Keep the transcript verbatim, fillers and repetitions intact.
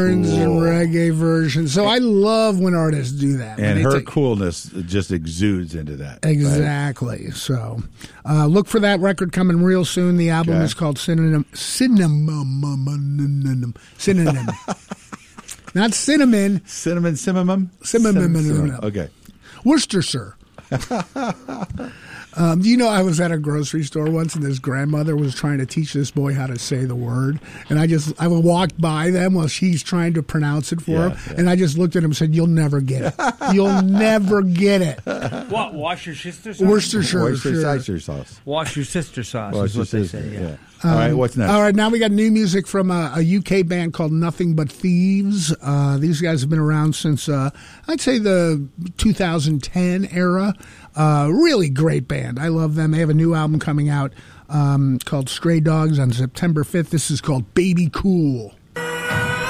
and reggae versions. So I love when artists do that. And they her take, coolness just exudes into that. Exactly. Right? So uh, look for that record coming real soon. The album okay. is called Synonym. Synonym. Synonym. Not cinnamon. Cinnamon, cinnamon? Cinnamon. Cinnamon. Okay. Worcestershire. Um, do you know I was at a grocery store once and this grandmother was trying to teach this boy how to say the word, and I just I walked by them while she's trying to pronounce it for yeah, him, yeah. and I just looked at him and said, "You'll never get it. You'll never get it." What? Wash your sister sauce? Worcestershire. Worcestershire sauce. Wash your sister sauce Wash is what your they sister, say. Yeah. yeah. All right, what's next? All right, now we got new music from a, a U K band called Nothing But Thieves. Uh, these guys have been around since, uh, I'd say, the two thousand ten era. Uh, really great band. I love them. They have a new album coming out um, called Stray Dogs on September fifth. This is called Baby Cool.